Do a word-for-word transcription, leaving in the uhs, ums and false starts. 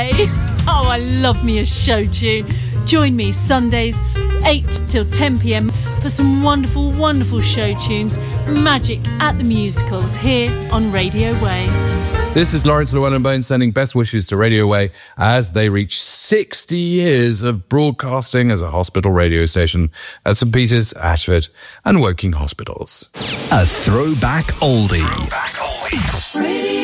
Oh, I love me a show tune. Join me Sundays, eight till ten p.m. for some wonderful, wonderful show tunes, magic at the musicals here on Radio Way. This is Lawrence Llewellyn-Bowen sending best wishes to Radio Way as they reach sixty years of broadcasting as a hospital radio station at St Peter's, Ashford and Woking hospitals. A throwback oldie. Throwback oldies. Radio